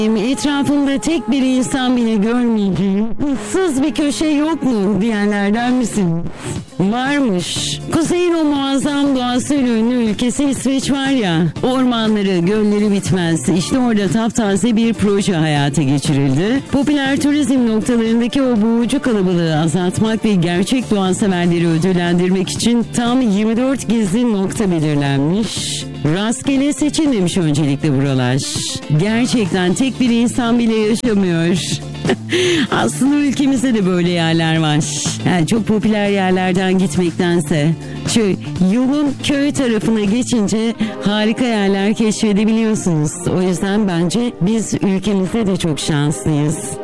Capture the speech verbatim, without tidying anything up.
Etrafımda tek bir insan bile görmeyeceğim ıssız bir köşe yok mu diyenlerden misin? Varmış. Kuzey'in o muazzam doğasıyla ünlü ülkesi İsveç var ya, ormanları, gölleri bitmez. İşte orada taptaze bir proje hayata geçirildi. Popüler turizm noktalarındaki o boğucu kalabalığı azaltmak ve gerçek doğa severleri ödüllendirmek için tam yirmi dört gizli nokta belirlenmiş. Rastgele seçilmemiş öncelikle buralar. Gerçekten tek bir insan bile yaşamıyor. Aslında ülkemizde de böyle yerler var. Yani çok popüler yerlerden gitmektense şu yolun köy tarafına geçince harika yerler keşfedebiliyorsunuz. O yüzden bence biz ülkemizde de çok şanslıyız.